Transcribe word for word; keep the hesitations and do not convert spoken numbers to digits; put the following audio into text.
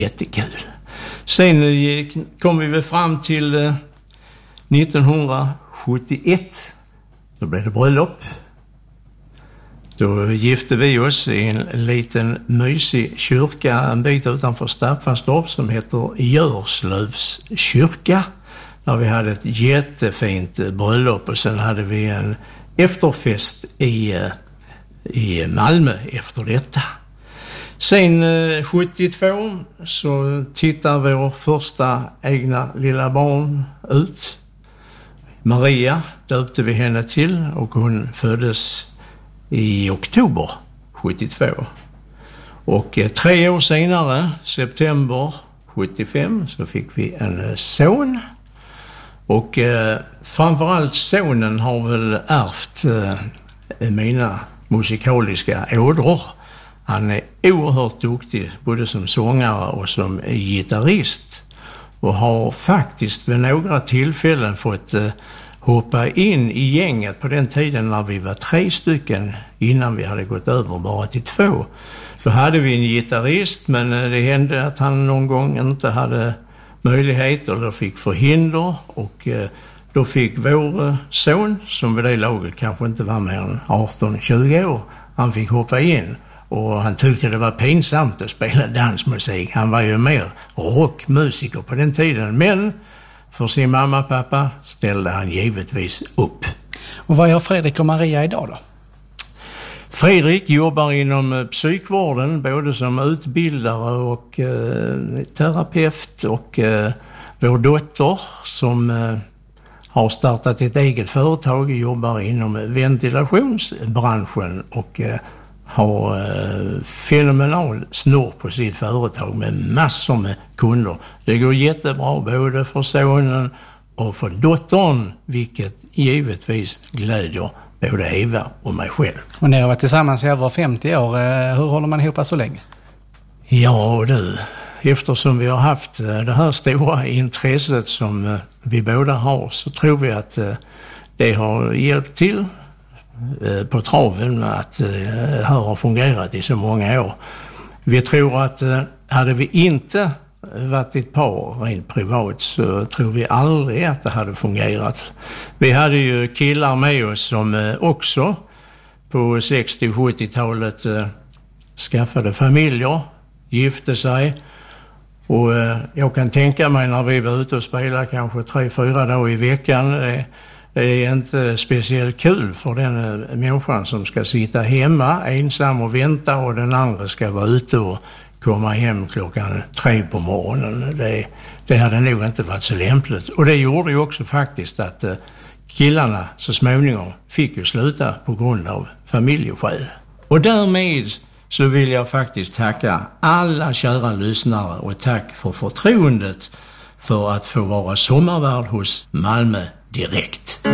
Jättekul. Sen gick, kom vi väl fram till eh, nittonhundrasjuttioett. Då blev det bröllop. Då gifte vi oss i en liten mysig kyrka en bit utanför Staffanstorp som heter Görslövs kyrka. Där vi hade ett jättefint bröllop och sen hade vi en efterfest i, i Malmö efter detta. Sen eh, sjuttiotvå så tittar vår första egna lilla barn ut. Maria döpte vi henne till och hon föddes i oktober sjuttiotvå. Och eh, tre år senare, september sjuttiofem, så fick vi en eh, son. Och eh, framförallt sonen har väl ärvt eh, mina musikaliska ådror. Han är oerhört duktig både som sångare och som gitarrist. Och har faktiskt vid några tillfällen fått eh, hoppa in i gänget på den tiden när vi var tre stycken innan vi hade gått över bara till två. Då hade vi en gitarrist men det hände att han någon gång inte hade möjlighet eller fick förhinder och eh, då fick vår son som vid det laget kanske inte var mer än arton tjugo år, han fick hoppa in. Och han tyckte det var pinsamt att spela dansmusik. Han var ju mer rockmusiker på den tiden. Men för sin mamma och pappa ställde han givetvis upp. Och vad gör Fredrik och Maria idag då? Fredrik jobbar inom psykvården både som utbildare och eh, terapeut. Och eh, vår dotter som eh, har startat ett eget företag jobbar inom ventilationsbranschen och eh, har eh, fenomenal snurr på sitt företag med massor med kunder. Det går jättebra både för sonen och för dottern, vilket givetvis glädjer både Eva och mig själv. Och ni har varit tillsammans i över femtio år. Hur håller man ihop så länge? Ja du, eftersom vi har haft det här stora intresset som vi båda har så tror vi att det har hjälpt till på traven med att det här har fungerat i så många år. Vi tror att hade vi inte varit ett par rent privat så tror vi aldrig att det hade fungerat. Vi hade ju killar med oss som också på sextio-sjuttiotalet skaffade familjer, gifte sig och jag kan tänka mig när vi var ute och spelade kanske tre, fyra dagar i veckan. Det är inte speciellt kul för den människan som ska sitta hemma ensam och vänta och den andra ska vara ute och komma hem klockan tre på morgonen. Det, det hade nog inte varit så lämpligt. Och det gjorde ju också faktiskt att killarna så småningom fick ju sluta på grund av familjeskäl. Och därmed så vill jag faktiskt tacka alla kära lyssnare och tack för förtroendet för att få vara sommarvärd hos Malmö Direkt.